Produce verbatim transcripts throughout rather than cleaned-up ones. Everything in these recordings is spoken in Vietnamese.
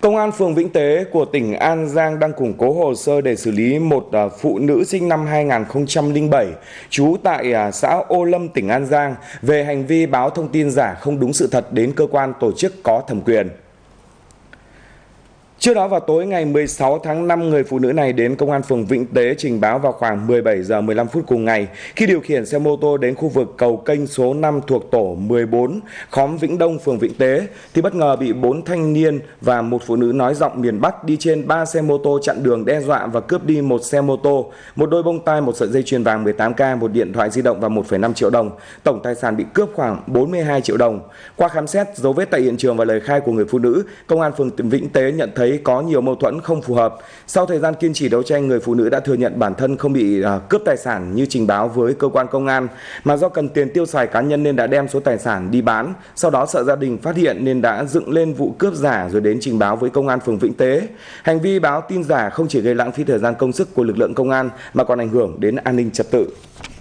Công an phường Vĩnh Tế của tỉnh An Giang đang củng cố hồ sơ để xử lý một phụ nữ sinh năm hai nghìn không trăm lẻ bảy, trú tại xã Ô Lâm, tỉnh An Giang về hành vi báo thông tin giả không đúng sự thật đến cơ quan tổ chức có thẩm quyền. Trước đó vào tối ngày mười sáu tháng năm, người phụ nữ này đến công an phường Vĩnh Tế trình báo vào khoảng mười bảy giờ mười lăm phút cùng ngày, khi điều khiển xe mô tô đến khu vực cầu kênh số năm thuộc tổ mười bốn, khóm Vĩnh Đông, phường Vĩnh Tế thì bất ngờ bị bốn thanh niên và một phụ nữ nói giọng miền Bắc đi trên ba xe mô tô chặn đường đe dọa và cướp đi một xe mô tô, một đôi bông tai, một sợi dây chuyền vàng mười tám K, một điện thoại di động và một phẩy năm triệu đồng. Tổng tài sản bị cướp khoảng bốn mươi hai triệu đồng. Qua khám xét dấu vết tại hiện trường và lời khai của người phụ nữ, công an phường Vĩnh Tế nhận thấy có nhiều mâu thuẫn không phù hợp. Sau thời gian kiên trì đấu tranh, người phụ nữ đã thừa nhận bản thân không bị uh, cướp tài sản như trình báo với cơ quan công an, mà do cần tiền tiêu xài cá nhân nên đã đem số tài sản đi bán. Sau đó sợ gia đình phát hiện nên đã dựng lên vụ cướp giả rồi đến trình báo với công an phường Vĩnh Tế. Hành vi báo tin giả không chỉ gây lãng phí thời gian công sức của lực lượng công an mà còn ảnh hưởng đến an ninh trật tự.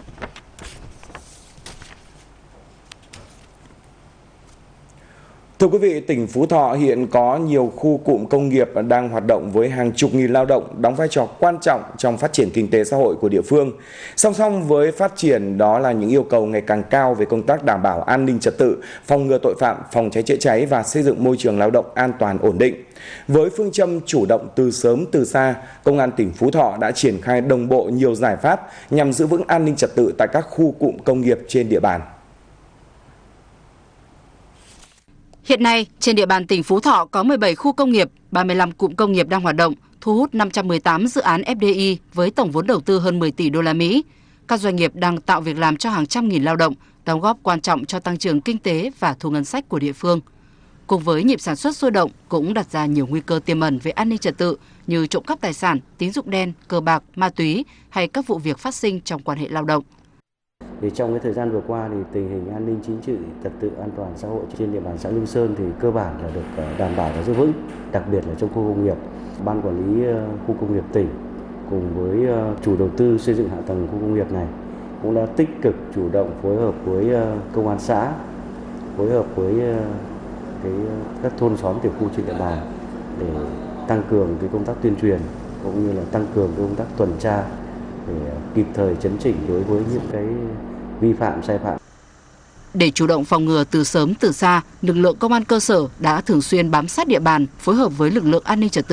Thưa quý vị, tỉnh Phú Thọ hiện có nhiều khu cụm công nghiệp đang hoạt động với hàng chục nghìn lao động, đóng vai trò quan trọng trong phát triển kinh tế xã hội của địa phương. Song song với phát triển đó là những yêu cầu ngày càng cao về công tác đảm bảo an ninh trật tự, phòng ngừa tội phạm, phòng cháy chữa cháy và xây dựng môi trường lao động an toàn ổn định. Với phương châm chủ động từ sớm từ xa, Công an tỉnh Phú Thọ đã triển khai đồng bộ nhiều giải pháp nhằm giữ vững an ninh trật tự tại các khu cụm công nghiệp trên địa bàn. Hiện nay, trên địa bàn tỉnh Phú Thọ có mười bảy khu công nghiệp, ba mươi lăm cụm công nghiệp đang hoạt động, thu hút năm trăm mười tám dự án ép đê i với tổng vốn đầu tư hơn mười tỷ đô la Mỹ. Các doanh nghiệp đang tạo việc làm cho hàng trăm nghìn lao động, đóng góp quan trọng cho tăng trưởng kinh tế và thu ngân sách của địa phương. Cùng với nhịp sản xuất sôi động cũng đặt ra nhiều nguy cơ tiềm ẩn về an ninh trật tự như trộm cắp tài sản, tín dụng đen, cờ bạc, ma túy hay các vụ việc phát sinh trong quan hệ lao động. Thì trong cái thời gian vừa qua thì tình hình an ninh chính trị, trật tự an toàn xã hội trên địa bàn xã Lương Sơn thì cơ bản là được đảm bảo và giữ vững, đặc biệt là trong khu công nghiệp. Ban quản lý khu công nghiệp tỉnh cùng với chủ đầu tư xây dựng hạ tầng khu công nghiệp này cũng đã tích cực chủ động phối hợp với công an xã, phối hợp với cái các thôn xóm tiểu khu trên địa bàn để tăng cường cái công tác tuyên truyền cũng như là tăng cường cái công tác tuần tra để kịp thời chấn chỉnh đối với những cái vi phạm sai phạm. Để chủ động phòng ngừa từ sớm từ xa, lực lượng công an cơ sở đã thường xuyên bám sát địa bàn, phối hợp với lực lượng an ninh trật tự